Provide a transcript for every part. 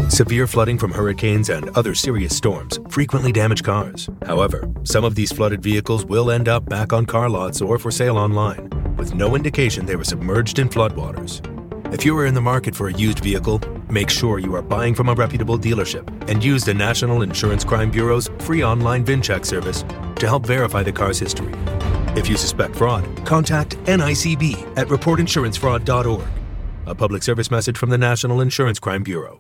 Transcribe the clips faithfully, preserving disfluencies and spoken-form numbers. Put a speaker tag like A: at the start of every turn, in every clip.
A: Severe flooding from hurricanes and other serious storms frequently damage cars. However, some of these flooded vehicles will end up back on car lots or for sale online, with no indication they were submerged in floodwaters. If you are in the market for a used vehicle, make sure you are buying from a reputable dealership and use the National Insurance Crime Bureau's free online VIN check service to help verify the car's history. If you suspect fraud, contact N I C B at report insurance fraud dot org. A public service message from the National Insurance Crime Bureau.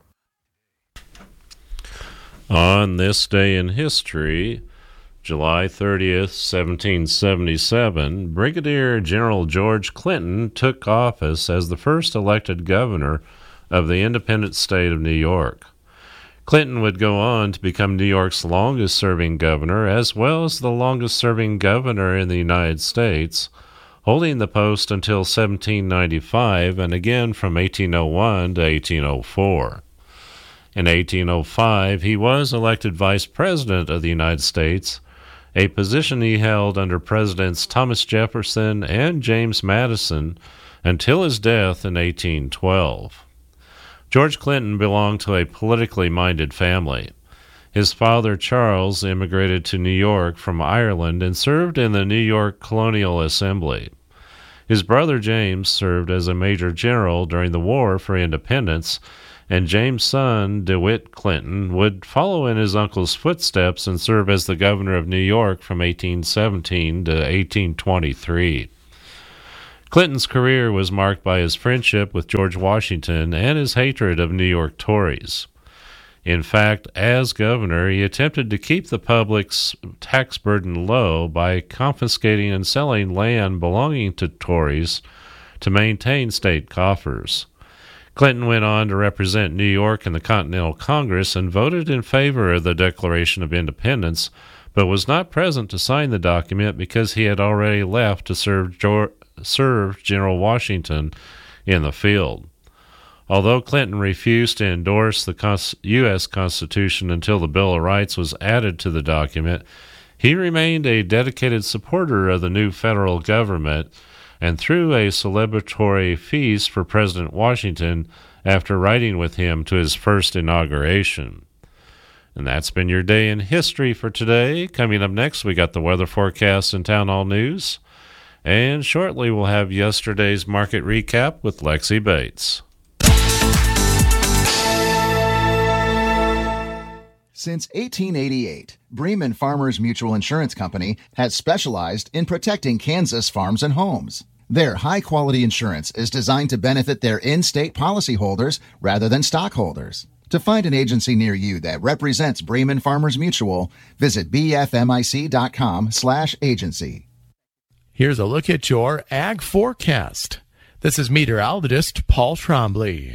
B: On this day in history, July thirtieth, seventeen seventy-seven, Brigadier General George Clinton took office as the first elected governor of the independent state of New York. Clinton would go on to become New York's longest-serving governor, as well as the longest-serving governor in the United States, holding the post until seventeen ninety-five and again from eighteen oh one to eighteen oh four. In eighteen oh five, he was elected Vice President of the United States, a position he held under Presidents Thomas Jefferson and James Madison until his death in eighteen twelve. George Clinton belonged to a politically minded family. His father, Charles, immigrated to New York from Ireland and served in the New York Colonial Assembly. His brother, James, served as a major general during the War for Independence, and James' son, DeWitt Clinton, would follow in his uncle's footsteps and serve as the governor of New York from eighteen seventeen to eighteen twenty-three. Clinton's career was marked by his friendship with George Washington and his hatred of New York Tories. In fact, as governor, he attempted to keep the public's tax burden low by confiscating and selling land belonging to Tories to maintain state coffers. Clinton went on to represent New York in the Continental Congress and voted in favor of the Declaration of Independence, but was not present to sign the document because he had already left to serve, George, serve General Washington in the field. Although Clinton refused to endorse the U S Constitution until the Bill of Rights was added to the document, he remained a dedicated supporter of the new federal government and threw a celebratory feast for President Washington after riding with him to his first inauguration. And that's been your day in history for today. Coming up next, we got the weather forecast and town hall news. And shortly, we'll have yesterday's market recap with Lexi Bates.
C: Since eighteen eighty-eight, Bremen Farmers Mutual Insurance Company has specialized in protecting Kansas farms and homes. Their high-quality insurance is designed to benefit their in-state policyholders rather than stockholders. To find an agency near you that represents Bremen Farmers Mutual, visit b f m i c dot com slash agency.
D: Here's a look at your ag forecast. This is meteorologist Paul Trombley.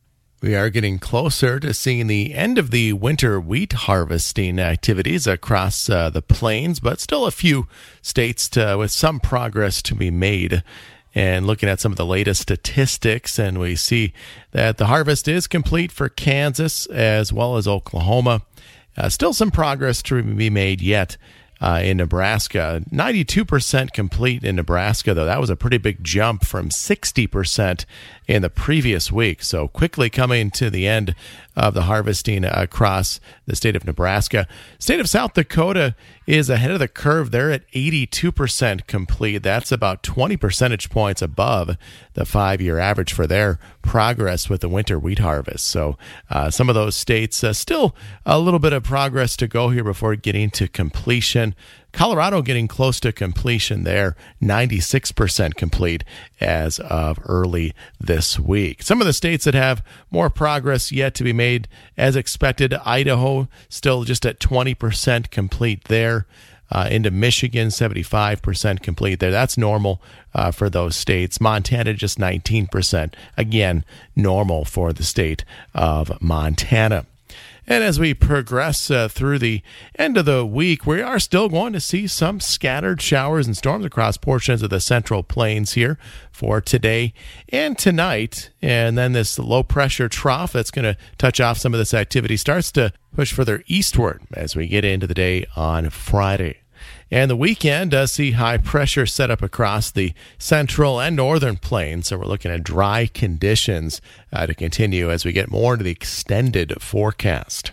D: We are getting closer to seeing the end of the winter wheat harvesting activities across uh, the plains, but still a few states to, with some progress to be made. And looking at some of the latest statistics, and we see that the harvest is complete for Kansas as well as Oklahoma. Uh, still some progress to be made yet uh, in Nebraska. ninety-two percent complete in Nebraska, though. That was a pretty big jump from sixty percent in the previous week. So quickly coming to the end of the harvesting across the state of Nebraska. State of South Dakota is ahead of the curve. They're at eighty-two percent complete. That's about twenty percentage points above the five-year average for their progress with the winter wheat harvest. So uh, some of those states, uh, still a little bit of progress to go here before getting to completion. Colorado getting close to completion there, ninety-six percent complete as of early this week. Some of the states that have more progress yet to be made as expected, Idaho still just at twenty percent complete there. Uh, into Michigan, seventy-five percent complete there. That's normal uh, for those states. Montana, just nineteen percent. Again, normal for the state of Montana. And as we progress uh, through the end of the week, we are still going to see some scattered showers and storms across portions of the Central Plains here for today and tonight. And then this low-pressure trough that's going to touch off some of this activity starts to push further eastward as we get into the day on Friday. And the weekend does see high pressure set up across the central and northern plains. So we're looking at dry conditions uh, to continue as we get more into the extended forecast.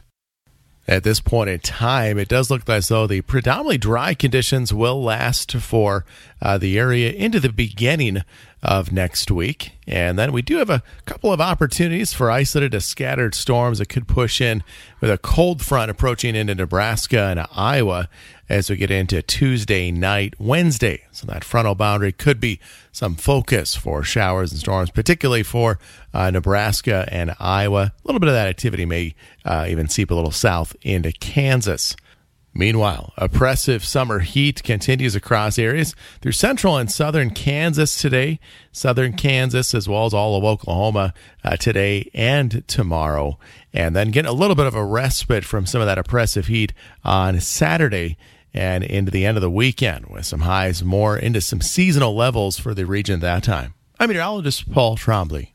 D: At this point in time, it does look as though the predominantly dry conditions will last for uh, the area into the beginning of next week. And then we do have a couple of opportunities for isolated to scattered storms that could push in with a cold front approaching into Nebraska and Iowa as we get into Tuesday night, Wednesday. So that frontal boundary could be some focus for showers and storms, particularly for uh, Nebraska and Iowa. A little bit of that activity may uh, even seep a little south into Kansas. Meanwhile, oppressive summer heat continues across areas through central and southern Kansas today, southern Kansas, as well as all of Oklahoma uh, today and tomorrow. And then getting a little bit of a respite from some of that oppressive heat on Saturday and into the end of the weekend with some highs more into some seasonal levels for the region at that time. I'm meteorologist Paul Trombley.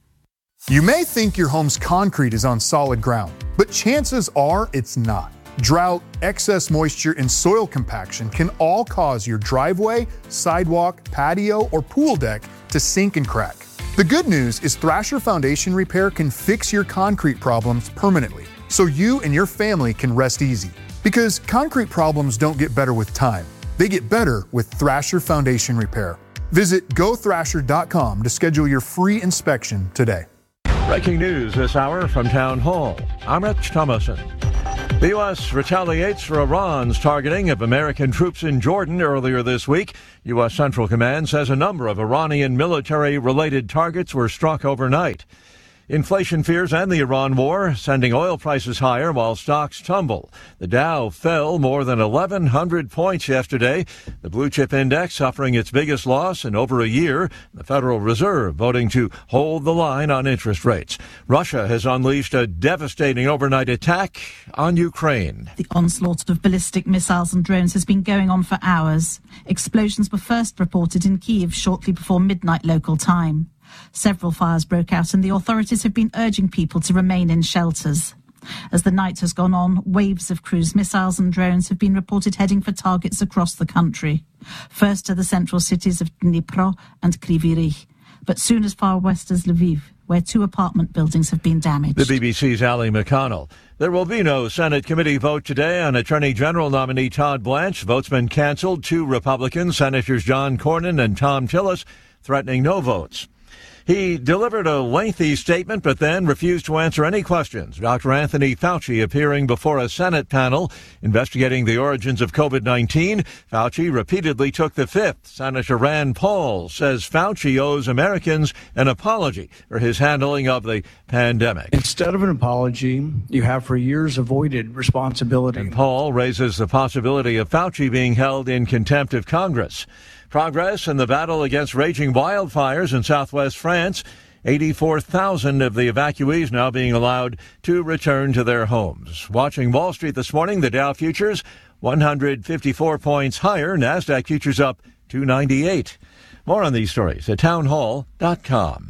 E: You may think your home's concrete is on solid ground, but chances are it's not. Drought, excess moisture, and soil compaction can all cause your driveway, sidewalk, patio, or pool deck to sink and crack. The good news is Thrasher Foundation Repair can fix your concrete problems permanently, so you and your family can rest easy. Because concrete problems don't get better with time. They get better with Thrasher Foundation Repair. Visit go thrasher dot com to schedule your free inspection today.
F: Breaking news this hour from Town Hall. I'm Rich Thomason. The U S retaliates for Iran's targeting of American troops in Jordan earlier this week. U S Central Command says a number of Iranian military-related targets were struck overnight. Inflation fears and the Iran war sending oil prices higher while stocks tumble. The Dow fell more than eleven hundred points yesterday. The blue chip index suffering its biggest loss in over a year. The Federal Reserve voting to hold the line on interest rates. Russia has unleashed a devastating overnight attack on Ukraine.
G: The onslaught of ballistic missiles and drones has been going on for hours. Explosions were first reported in Kyiv shortly before midnight local time. Several fires broke out and the authorities have been urging people to remain in shelters. As the night has gone on, waves of cruise missiles and drones have been reported heading for targets across the country. First to the central cities of Dnipro and Kryvyi Rih, but soon as far west as Lviv, where two apartment buildings have been damaged.
F: The B B C's Ali McConnell. There will be no Senate committee vote today on Attorney General nominee Todd Blanche. Vote's been canceled. Two Republicans, Senators John Cornyn and Thom Tillis, threatening no votes. He delivered a lengthy statement, but then refused to answer any questions. Doctor Anthony Fauci appearing before a Senate panel investigating the origins of COVID nineteen. Fauci repeatedly took the fifth. Senator Rand Paul says Fauci owes Americans an apology for his handling of the pandemic.
H: Instead of an apology, you have for years avoided responsibility.
F: And Paul raises the possibility of Fauci being held in contempt of Congress. Progress in the battle against raging wildfires in southwest France. eighty-four thousand of the evacuees now being allowed to return to their homes. Watching Wall Street this morning, the Dow futures one hundred fifty-four points higher. NASDAQ futures up two ninety-eight. More on these stories at town hall dot com.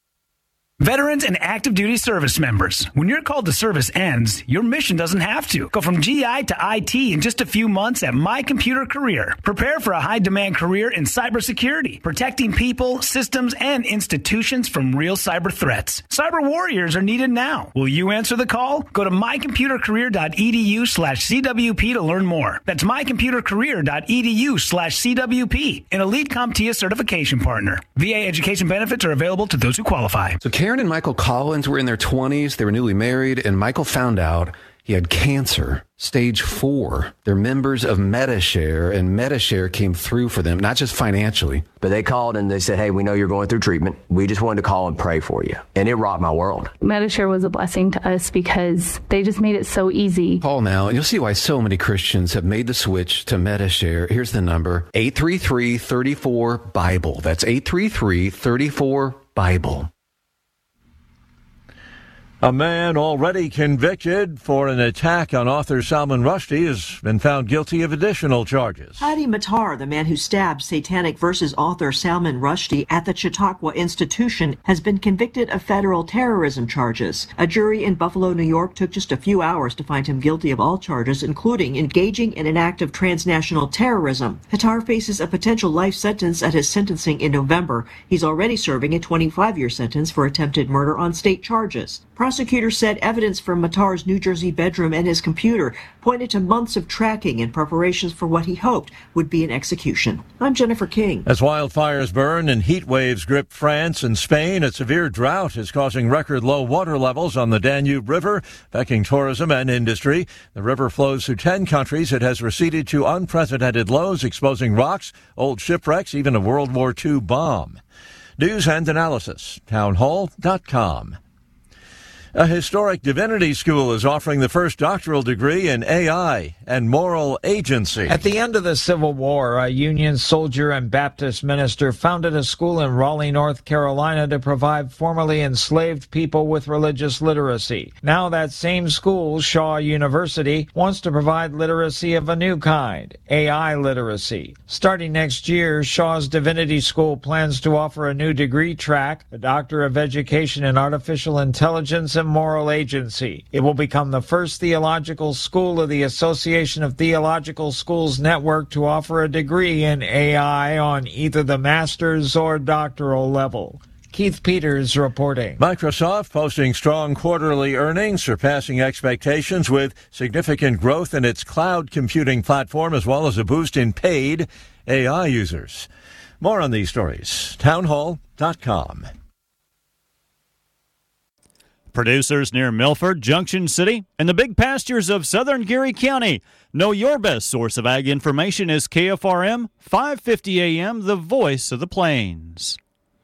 I: Veterans and active duty service members, when your call to service ends, your mission doesn't have to. Go from G I to I T in just a few months at My Computer Career. Prepare for a high-demand career in cybersecurity, protecting people, systems, and institutions from real cyber threats. Cyber warriors are needed now. Will you answer the call? Go to my computer career dot e d u slash c w p to learn more. That's my computer career dot e d u slash c w p, an Elite CompTIA certification partner. V A education benefits are available to those who qualify.
J: So Karen and Michael Collins were in their twenties. They were newly married, and Michael found out he had cancer, stage four. They're members of Medi-Share, and Medi-Share came through for them, not just financially.
K: But they called and they said, hey, we know you're going through treatment. We just wanted to call and pray for you. And it rocked my world.
L: Medi-Share was a blessing to us because they just made it so easy.
J: Call now, and you'll see why so many Christians have made the switch to Medi-Share. Here's the number, eight three three, three four, BIBLE. That's eight three three, three four, BIBLE.
F: A man already convicted for an attack on author Salman Rushdie has been found guilty of additional charges.
M: Hadi Matar, the man who stabbed Satanic Verses author Salman Rushdie at the Chautauqua Institution, has been convicted of federal terrorism charges. A jury in Buffalo, New York took just a few hours to find him guilty of all charges, including engaging in an act of transnational terrorism. Matar faces a potential life sentence at his sentencing in November. He's already serving a twenty-five-year sentence for attempted murder on state charges. Prosecutors said evidence from Matar's New Jersey bedroom and his computer pointed to months of tracking in preparations for what he hoped would be an execution. I'm Jennifer King.
F: As wildfires burn and heat waves grip France and Spain, a severe drought is causing record low water levels on the Danube River, affecting tourism and industry. The river flows through ten countries. It has receded to unprecedented lows, exposing rocks, old shipwrecks, even a World War Two bomb. News and analysis, townhall dot com. A historic divinity school is offering the first doctoral degree in A I and moral agency.
N: At the end of the Civil War, a Union soldier and Baptist minister founded a school in Raleigh, North Carolina to provide formerly enslaved people with religious literacy. Now that same school, Shaw University, wants to provide literacy of a new kind, A I literacy. Starting next year, Shaw's Divinity School plans to offer a new degree track, a Doctor of Education in Artificial Intelligence and Moral Agency. It will become the first theological school of the Association of Theological Schools Network to offer a degree in A I on either the master's or doctoral level. Keith Peters reporting.
F: Microsoft posting strong quarterly earnings, surpassing expectations with significant growth in its cloud computing platform as well as a boost in paid A I users. More on these stories. townhall dot com.
O: Producers near Milford, Junction City, and the big pastures of southern Geary County. Know your best source of ag information is K F R M, five fifty A M, the voice of the plains.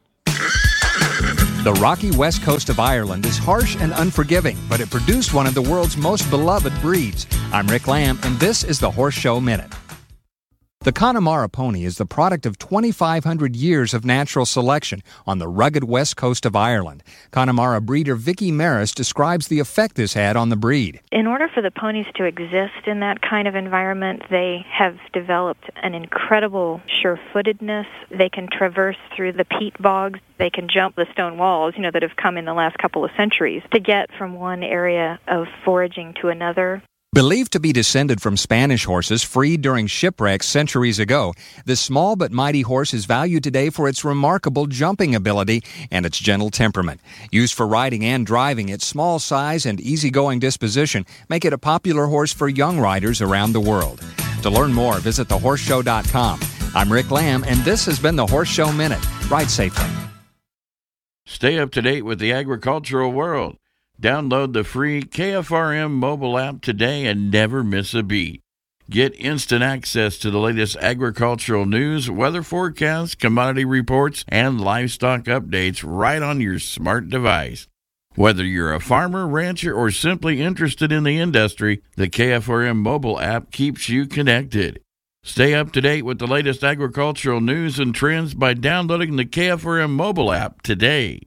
P: The rocky west coast of Ireland is harsh and unforgiving, but it produced one of the world's most beloved breeds. I'm Rick Lamb, and this is the Horse Show Minute. The Connemara pony is the product of twenty-five hundred years of natural selection on the rugged west coast of Ireland. Connemara breeder Vicky Maris describes the effect this had on the breed.
Q: In order for the ponies to exist in that kind of environment, they have developed an incredible sure-footedness. They can traverse through the peat bogs. They can jump the stone walls, you know, that have come in the last couple of centuries to get from one area of foraging to another.
P: Believed to be descended from Spanish horses freed during shipwrecks centuries ago, this small but mighty horse is valued today for its remarkable jumping ability and its gentle temperament. Used for riding and driving, its small size and easygoing disposition make it a popular horse for young riders around the world. To learn more, visit the horse show dot com. I'm Rick Lamb, and this has been the Horse Show Minute. Ride safely.
R: Stay up to date with the agricultural world. Download the free K F R M mobile app today and never miss a beat. Get instant access to the latest agricultural news, weather forecasts, commodity reports, and livestock updates right on your smart device. Whether you're a farmer, rancher, or simply interested in the industry, the K F R M mobile app keeps you connected. Stay up to date with the latest agricultural news and trends by downloading the K F R M mobile app today.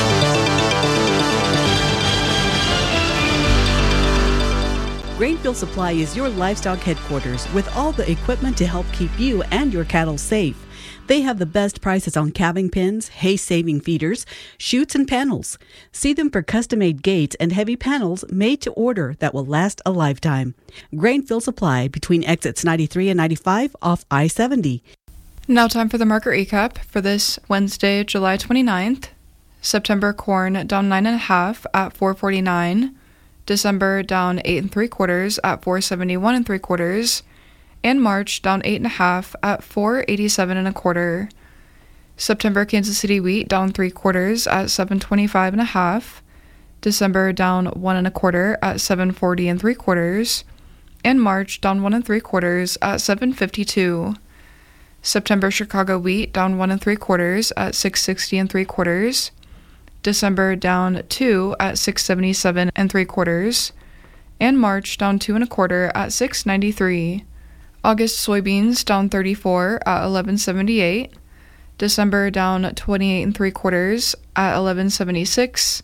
S: Grainfield Supply is your livestock headquarters with all the equipment to help keep you and your cattle safe. They have the best prices on calving pins, hay-saving feeders, chutes, and panels. See them for custom-made gates and heavy panels made to order that will last a lifetime. Grainfield Supply between exits ninety-three and ninety-five off I seventy.
T: Now time for the market recap for this Wednesday, July twenty-ninth. September corn down nine and a half at four forty-nine. December down eight and three quarters at four seventy-one and three quarters, and March down eight and a half at four eighty-seven and a quarter. September Kansas City wheat down three quarters at seven twenty-five and a half. December down one and a quarter at seven forty and three quarters, and March down one and three quarters at seven fifty-two. September Chicago wheat down one and three quarters at six sixty and three quarters. December down two at six seventy-seven and three quarters, and March down two and a quarter at six ninety-three. August soybeans down thirty-four at eleven seventy-eight. December down twenty-eight and three quarters at eleven seventy-six,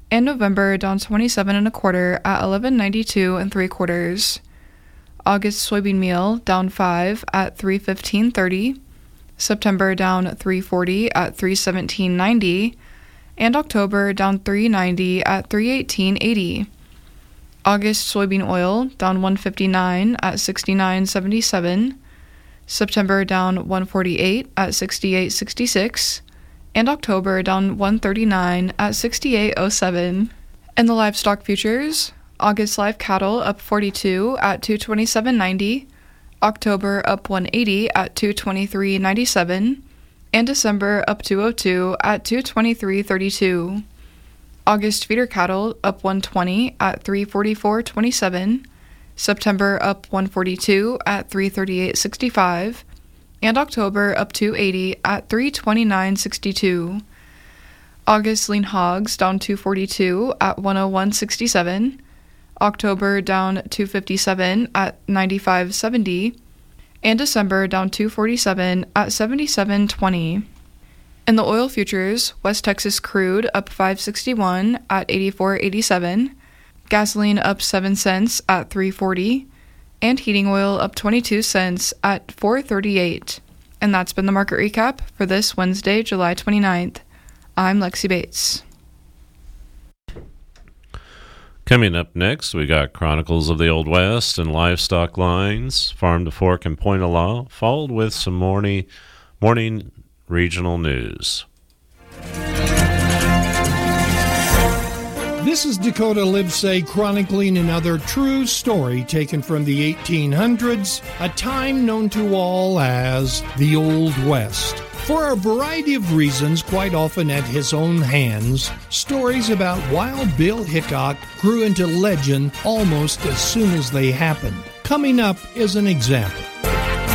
T: and November down twenty-seven and a quarter at eleven ninety-two and three quarters. August soybean meal down five at three fifteen thirty. September down three forty at three seventeen ninety, and October down three ninety at three eighteen eighty. August soybean oil down one fifty-nine at sixty-nine seventy-seven. September down one forty-eight at sixty-eight sixty-six, and October down one thirty-nine at sixty-eight oh seven. In the livestock futures, August live cattle up forty-two at two twenty-seven ninety, October up one eighty at two twenty-three ninety-seven, and December up two oh two at two twenty-three thirty-two. August feeder cattle up one twenty at three forty-four twenty-seven, September up one forty-two at three thirty-eight sixty-five, and October up two eighty at three twenty-nine sixty-two. August lean hogs down two forty-two at one oh one sixty-seven, October down two fifty-seven at ninety-five seventy, and December down two forty-seven at seventy-seven twenty. In the oil futures, West Texas crude up five sixty-one at eighty-four eighty-seven, gasoline up seven cents at three forty, and heating oil up twenty-two cents at four thirty-eight. And that's been the market recap for this Wednesday, July twenty-ninth. I'm Lexi Bates.
B: Coming up next, we got Chronicles of the Old West and Livestock Lines, Farm to Fork and Point of Law, followed with some morning, morning regional news.
U: This is Dakota Livesay chronicling another true story taken from the eighteen hundreds, a time known to all as the Old West. For a variety of reasons, quite often at his own hands, stories about Wild Bill Hickok grew into legend almost as soon as they happened. Coming up is an example.